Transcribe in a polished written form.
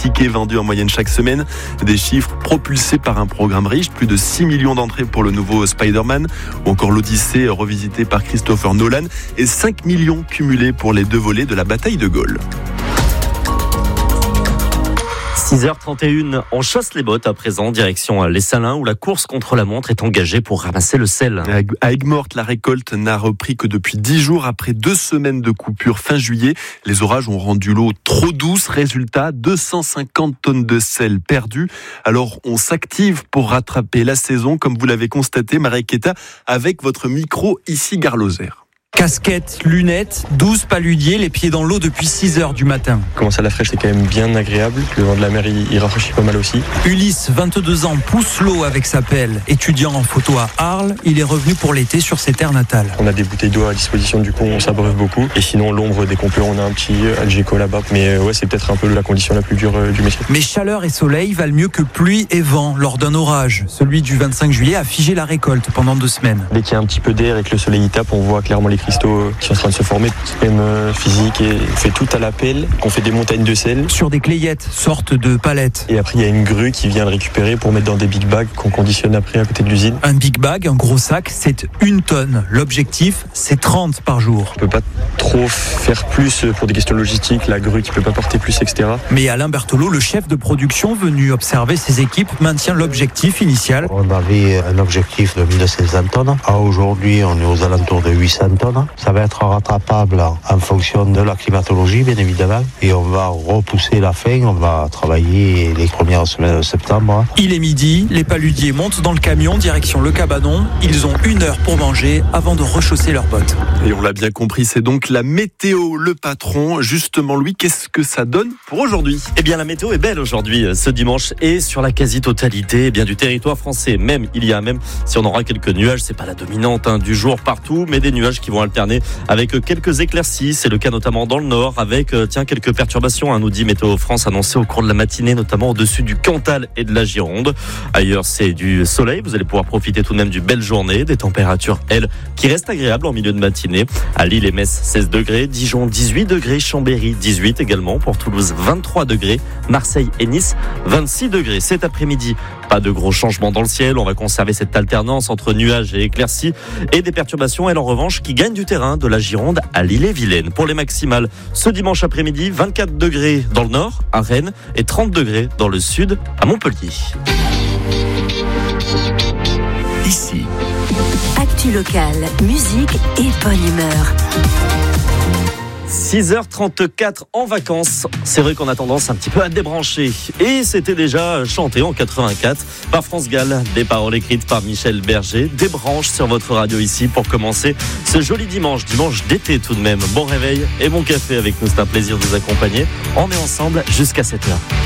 tickets vendus en moyenne chaque semaine. Des chiffres propulsés par un programme riche, plus de 6 millions d'entrées pour le nouveau Spider-Man ou encore l'Odyssée revisité par Christopher Nolan et 5 millions cumulés pour les 2 volets de la bataille de Gaulle. 6h31, on chausse les bottes à présent, direction les Salins où la course contre la montre est engagée pour ramasser le sel. À Aigues-Mortes, la récolte n'a repris que depuis 10 jours après 2 semaines de coupure fin juillet. Les orages ont rendu l'eau trop douce. Résultat, 250 tonnes de sel perdues. Alors on s'active pour rattraper la saison, comme vous l'avez constaté, Marie Keta, avec votre micro ici Gare Lozère. Casquette, lunettes, 12 paludiers, les pieds dans l'eau depuis 6h du matin. Commencer à la fraîche, c'est quand même bien agréable. Le vent de la mer, il rafraîchit pas mal aussi. Ulysse, 22 ans, pousse l'eau avec sa pelle. Étudiant en photo à Arles, il est revenu pour l'été sur ses terres natales. On a des bouteilles d'eau à disposition, du coup on s'abreuve beaucoup. Et sinon, l'ombre des complets, on a un petit Algeco là-bas. Mais ouais, c'est peut-être un peu la condition la plus dure du métier. Mais chaleur et soleil valent mieux que pluie et vent lors d'un orage. Celui du 25 juillet a figé la récolte pendant 2 semaines. Dès qu'il y a un petit peu d'air et que le soleil y tape, on voit clairement les cristaux qui sont en train de se former. C'est même physique et on fait tout à la pelle, on fait des montagnes de sel. Sur des clayettes, sorte de palettes. Et après, il y a une grue qui vient le récupérer pour mettre dans des big bags qu'on conditionne après à côté de l'usine. Un big bag, un gros sac, c'est 1 tonne. L'objectif, c'est 30 par jour. On peut pas trop faire plus pour des questions logistiques, la grue qui peut pas porter plus, etc. Mais Alain Berthelot, le chef de production venu observer ses équipes, maintient l'objectif initial. On avait un objectif de 1500 tonnes. Aujourd'hui, on est aux alentours de 800 tonnes. Ça va être rattrapable en fonction de la climatologie, bien évidemment. Et on va repousser la fin. On va travailler les premières semaines de septembre. Il est midi, les paludiers montent dans le camion, direction le cabanon. Ils ont 1 heure pour manger avant de rechausser leurs bottes. Et on l'a bien compris, c'est donc la météo, le patron. Justement, Louis, qu'est-ce que ça donne pour aujourd'hui ? Eh bien, la météo est belle aujourd'hui, ce dimanche, et sur la quasi-totalité du territoire français. Il y a même, si on aura quelques nuages, c'est pas la dominante du jour partout, mais des nuages qui vont alterner avec quelques éclaircies. C'est le cas notamment dans le nord, avec quelques perturbations, nous dit Météo France, annoncées au cours de la matinée, notamment au-dessus du Cantal et de la Gironde. Ailleurs, c'est du soleil. Vous allez pouvoir profiter tout de même d'une belle journée. Des températures, elles, qui restent agréables en milieu de matinée. À Lille et Metz, 16 degrés. Dijon, 18 degrés. Chambéry, 18 également. Pour Toulouse, 23 degrés. Marseille et Nice, 26 degrés. Cet après-midi, pas de gros changements dans le ciel. On va conserver cette alternance entre nuages et éclaircies et des perturbations, elles, en revanche, qui gagnent du terrain de la Gironde à l'Ille-et-Vilaine. Pour les maximales, ce dimanche après-midi, 24 degrés dans le nord, à Rennes, et 30 degrés dans le sud, à Montpellier. Ici. Actu locale, musique et bonne humeur. 6h34 en vacances. C'est vrai qu'on a tendance un petit peu à débrancher. Et c'était déjà chanté en 84 par France Gall. Des paroles écrites par Michel Berger. Des branches sur votre radio ici pour commencer ce joli dimanche d'été tout de même. Bon réveil et bon café avec nous. C'est un plaisir de vous accompagner. On est ensemble jusqu'à 7h.